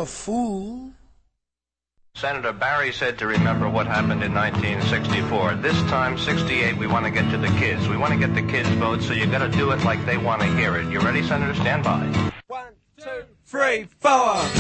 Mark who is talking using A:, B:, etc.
A: a fool.
B: Senator Barry said to remember what happened in 1964. This time, 68, we want to get to the kids. We want to get the kids' votes, so you got to do it like they want to hear it. You ready, Senator? Stand by.
C: 1, 2, 3, 4.